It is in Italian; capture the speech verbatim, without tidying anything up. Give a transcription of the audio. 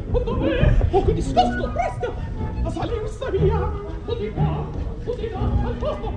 O dov'è? Oh, che discosto, presto! A salir sabia! O di qua, o di là, al posto!